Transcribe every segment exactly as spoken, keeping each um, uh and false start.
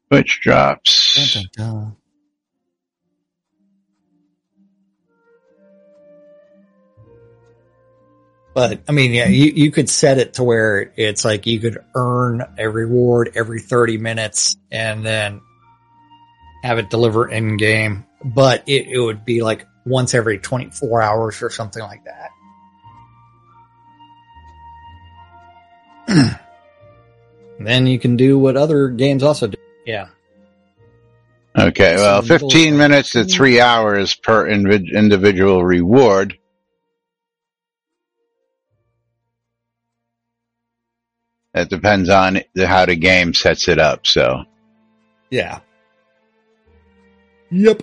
Which drops. Dun, dun, dun. But, I mean, yeah, you, you could set it to where it's like you could earn a reward every thirty minutes and then have it deliver in game. But it, it would be like once every twenty-four hours or something like that. Then you can do what other games also do. Yeah. Okay, well, fifteen minutes to three hours per inv- individual reward. That depends on the, how the game sets it up, so. Yeah. Yep.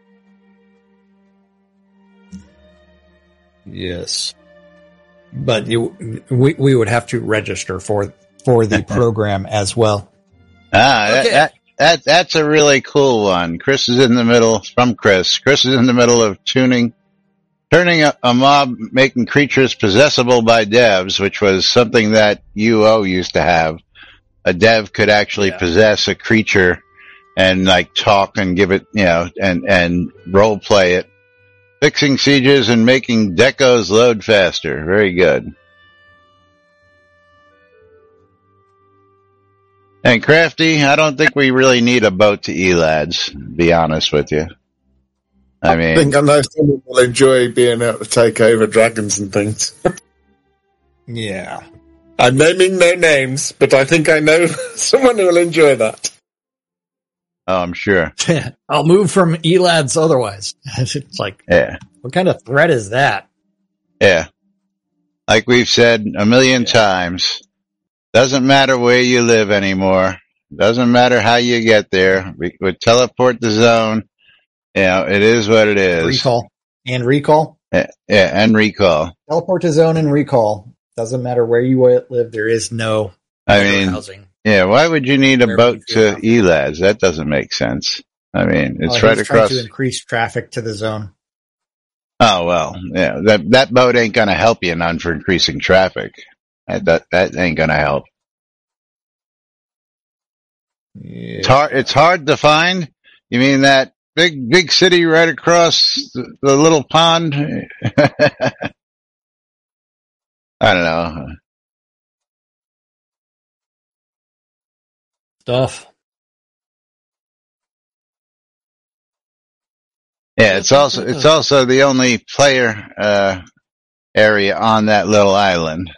Yes. But you, we, we would have to register for, for the program as well. Ah, okay. that, that, that, that's a really cool one. Chris is in the middle, from Chris. Chris is in the middle of tuning, turning a, a mob, making creatures possessable by devs, which was something that U O used to have. A dev could actually yeah. possess a creature and like talk and give it, you know, and, and role play it. Fixing sieges and making decos load faster. Very good. And Crafty, I don't think we really need a boat to E L A Ds, to be honest with you. I mean, I think I know someone will enjoy being able to take over dragons and things. Yeah. I'm naming no names, but I think I know someone who will enjoy that. Oh, I'm sure. I'll move from E L A Ds otherwise. It's like, yeah. What kind of threat is that? Yeah. Like we've said a million yeah. times, doesn't matter where you live anymore. Doesn't matter how you get there. We would teleport the zone. Yeah, it is what it is. Recall. And recall? Yeah, yeah, and recall. Teleport to zone and recall. Doesn't matter where you live, there is no I mean, housing. Yeah, why would you need a where boat to E L A Ds? That doesn't make sense. I mean, it's oh, right across. Trying to increase traffic to the zone. Oh, well, yeah, that, that boat ain't gonna help you none for increasing traffic. That, that, that ain't gonna help. Yeah. It's hard, it's hard to find. You mean that big, big city right across the, the little pond? I don't know. Stuff. Yeah, it's also, it's also the only player, uh, area on that little island.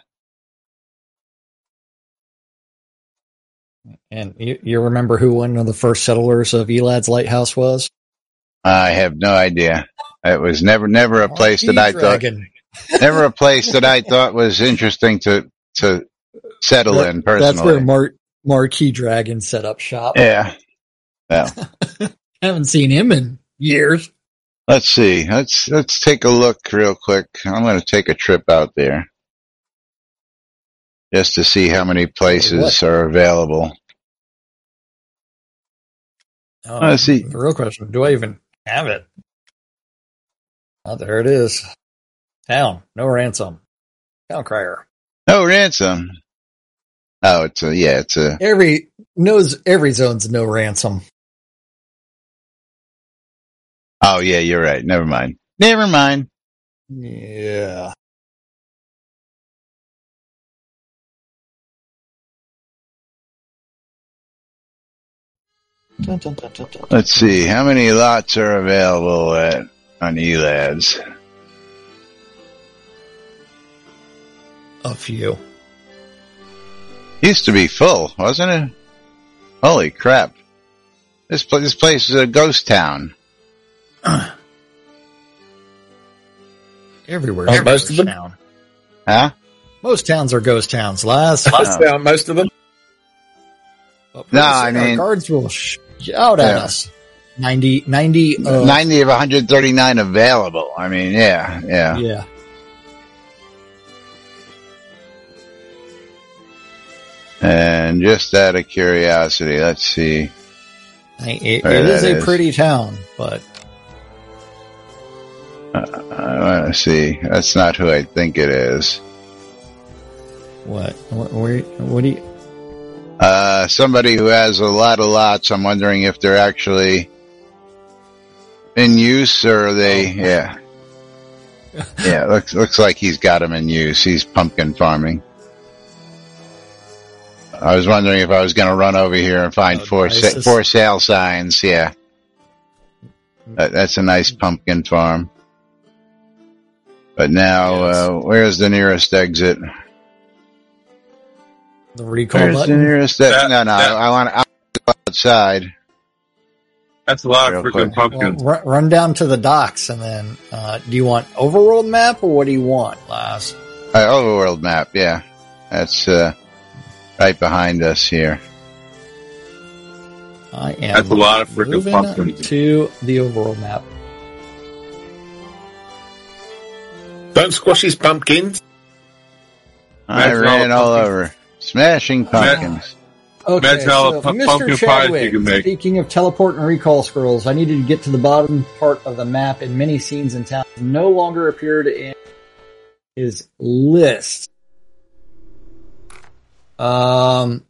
And you, you remember who one of the first settlers of E L A D's lighthouse was? I have no idea. It was never, never a place that I Dragon. thought, never a place that I thought was interesting to, to settle that, in personally. That's where Mar- Marquis Dragon set up shop. Yeah. Well, haven't seen him in years. Let's see. Let's, let's take a look real quick. I'm going to take a trip out there just to see how many places what? are available. Oh, Let's see. The real question, do I even have it? Oh, there it is. Town. No ransom. Town crier. No ransom. Oh, it's a, yeah, it's a. Every, knows every zone's no ransom. Oh, yeah, you're right. Never mind. Never mind. Yeah. Dun, dun, dun, dun, dun. Let's see. How many lots are available at, on E L A Ds? A few. Used to be full, wasn't it? Holy crap. This, pl- this place is a ghost town. Everywhere. Oh, most of them? Town. Huh? Most towns are ghost towns. Last, Last no. town, most of them. No, I mean, our guards will shout at yeah. us. ninety, ninety, uh, ninety of one hundred thirty-nine available. I mean, yeah, yeah. Yeah. And just out of curiosity, let's see. It, it is a is. pretty town, but uh, I want to see. That's not who I think it is. What? What? Where, what do you? Uh, somebody who has a lot of lots, I'm wondering if they're actually in use or are they, oh. yeah. Yeah, looks, looks like he's got them in use. He's pumpkin farming. I was wondering if I was going to run over here and find oh, for, sa- for sale signs. Yeah. That, that's a nice pumpkin farm. But now, yes. uh, where's the nearest exit? The recall Where's button? the nearest exit? That, no, no, that, I, I want to go outside. That's a lot of freaking pumpkins. Well, run, run down to the docks and then, uh, do you want overworld map or what do you want, Laz? Uh, overworld map, yeah. That's, uh, right behind us here. I am That's a lot of freaking pumpkins. To the overworld map. Don't squash his pumpkins. I Imagine ran all, all over. Smashing pumpkins. Okay, Imagine all so the pu- Mister pumpkin Chadwick, pies you can make. Speaking of teleport and recall scrolls, I needed to get to the bottom part of the map and many scenes in town no longer appeared in his list. Um,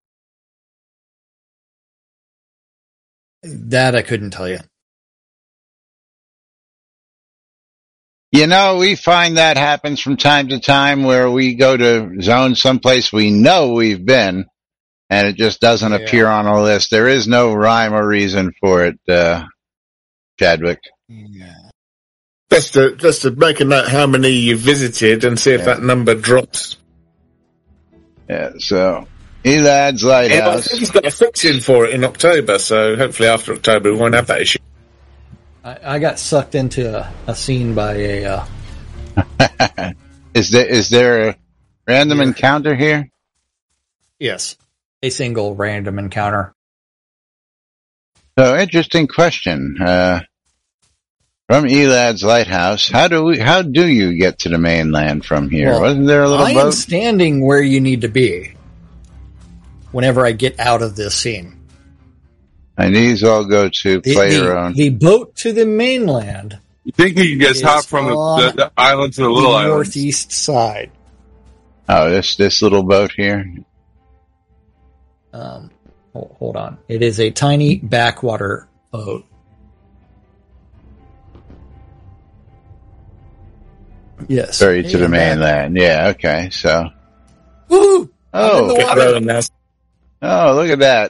that I couldn't tell you. You know, we find that happens from time to time where we go to zone someplace we know we've been and it just doesn't yeah. appear on a list. There is no rhyme or reason for it, uh, Chadwick. Yeah. Just to, just to make a note how many you visited and see if yeah. that number drops. Yeah, so Elad's Lighthouse. Yeah, I think he's got a fix-in for it in October, so hopefully after October we won't have that issue. I, I got sucked into a, a scene by a... Uh... is there is there a random yeah. encounter here? Yes, a single random encounter. So, interesting question. Uh, from Elad's Lighthouse, how do we? How do you get to the mainland from here? Well, wasn't there a little I boat? am standing where you need to be whenever I get out of this scene. And these all go to the, player the, own. The boat to the mainland. You think you can just hop from the, the, the island to the little the island? Northeast side. Oh, this this little boat here. Um, hold, hold on. It is a tiny backwater boat. Yes. Ferry to the mainland. Yeah. Okay. So. Woo! Oh. Oh, look at that.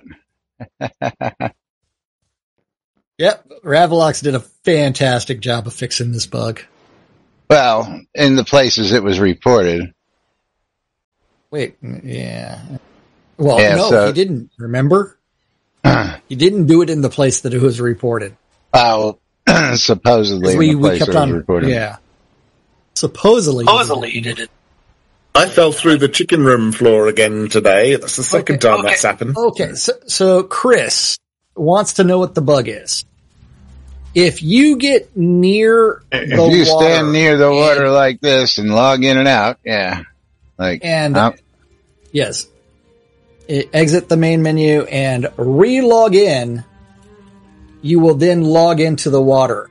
Yep, Ravalox did a fantastic job of fixing this bug. Well, in the places it was reported. Wait, yeah. Well, yeah, no, so, he didn't, remember? He didn't do it in the place that it was reported. Oh, supposedly we, in the place we kept it was on, reported. Yeah. Supposedly. Supposedly he did it. I fell through the chicken room floor again today. That's the second okay, time okay. that's happened. Okay, so, so Chris wants to know what the bug is. If you get near the if you water stand near the water and, like this and log in and out, yeah, like and um, yes, exit the main menu and re-log in. You will then log into the water.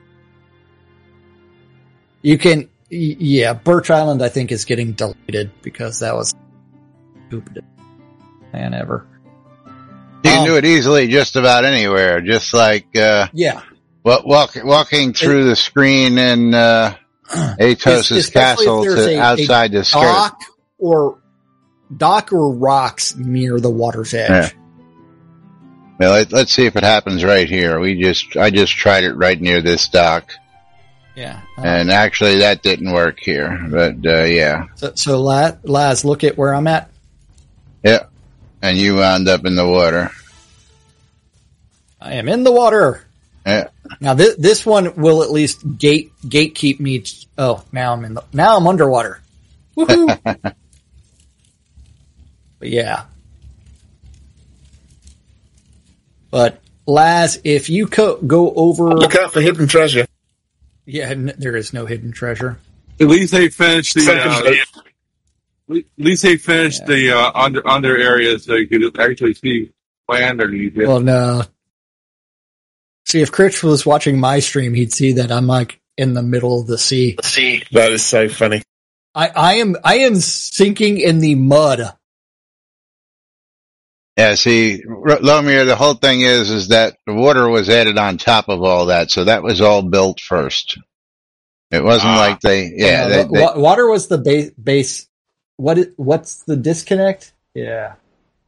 You can. Yeah, Birch Island, I think, is getting deleted because that was stupid plan ever. You can um, do it easily just about anywhere, just like uh, yeah, walk, walk, walking through it, the screen in uh, Atos' castle to a, outside a the skirt. Dock or dock or rocks near the water's edge. Yeah. Well, let, let's see if it happens right here. We just, I just tried it right near this dock. Yeah. Uh, and actually that didn't work here, but, uh, yeah. So, so Laz, Laz, look at where I'm at. Yeah. And you wound up in the water. I am in the water. Yeah. Now this, this one will at least gate, gatekeep me. T- oh, now I'm in the, now I'm underwater. Woohoo. But yeah. But Laz, if you co- go over, look out for hidden treasure. Yeah, n- there is no hidden treasure. At least they finished the. Uh, at least they finished yeah. the uh, under under area, so you could actually see land underneath it. Well, no. See, if Critch was watching my stream, he'd see that I'm like in the middle of the sea. Sea. That is so funny. I, I am I am sinking in the mud. Yeah, see, Lomir, the whole thing is, is that the water was added on top of all that, so that was all built first. It wasn't ah. like they, yeah. yeah they, the, they, water was the base, base, what, is, what's the disconnect? Yeah.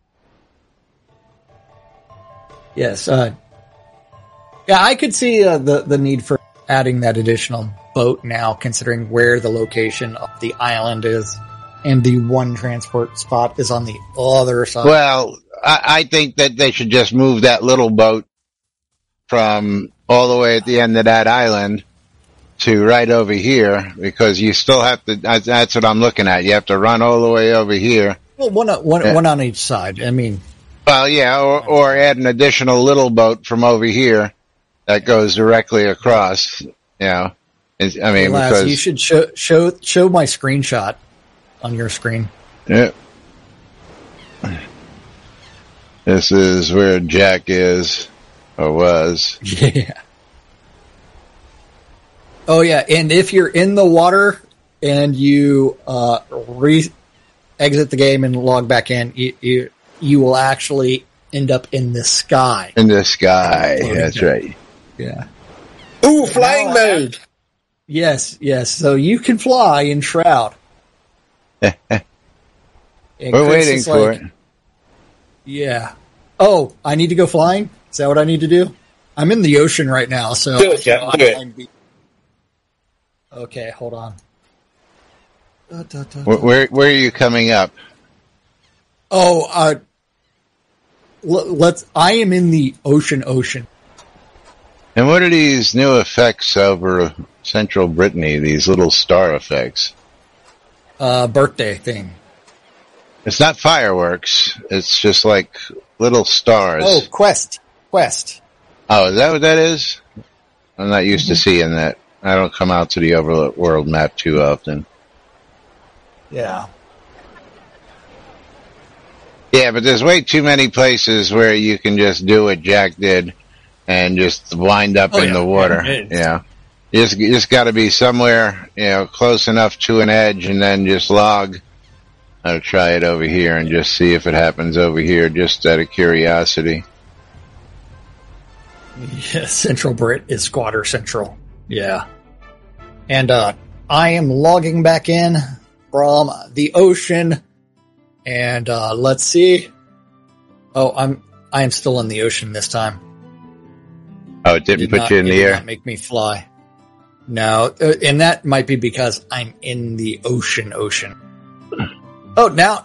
Yes, uh, yeah, I could see uh, the, the need for adding that additional boat now, considering where the location of the island is, and the one transport spot is on the other side. Well, I, I think that they should just move that little boat from all the way at the end of that island to right over here, because you still have to, that's what I'm looking at. You have to run all the way over here. Well, one, one, yeah. one on each side. I mean, well, yeah, or, or add an additional little boat from over here that goes directly across, you know. It's, I mean, Laz, because you should show, show, show my screenshot on your screen. Yeah. This is where Jack is, or was. Yeah. Oh yeah, and if you're in the water and you uh, re exit the game and log back in, you, you you will actually end up in the sky. In the sky, that's right. Yeah. Ooh, flying mode. Yes, yes. So you can fly in Shroud. We're waiting for like, it. Yeah. Oh, I need to go flying? Is that what I need to do? I'm in the ocean right now, so. Do it, Jeff, do it. Okay, hold on. Da, da, da, where, where where are you coming up? Oh, uh, l- let's. I am in the ocean. Ocean. And what are these new effects over Central Brittany? These little star effects. Uh, birthday thing. It's not fireworks. It's just like little stars. Oh, quest, quest. Oh, is that what that is? I'm not used mm-hmm. to seeing that. I don't come out to the overworld map too often. Yeah. Yeah, but there's way too many places where you can just do what Jack did and just wind up oh, in yeah. the water. Yeah, yeah. You just, you just got to be somewhere, you know, close enough to an edge, and then just log. I'll try it over here and just see if it happens over here, just out of curiosity. Yeah, Central Brit is Squatter Central. Yeah. And uh, I am logging back in from the ocean, and uh, let's see. Oh, I'm I am still in the ocean this time. Oh, it didn't it put not, you in the it air? Did not make me fly. No, uh, and that might be because I'm in the ocean. Ocean. Oh, now